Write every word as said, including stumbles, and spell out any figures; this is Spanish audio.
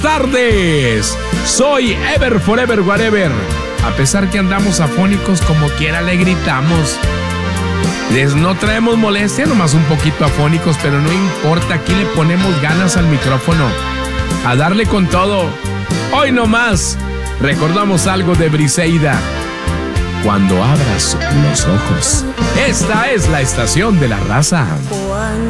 Tardes, soy Ever Forever Whatever. A pesar que andamos afónicos, como quiera le gritamos. Les no traemos molestia, nomás un poquito afónicos, pero no importa, aquí le ponemos ganas al micrófono. A darle con todo. Hoy nomás recordamos algo de Briseida. Cuando abras los ojos. Esta es la estación de la raza.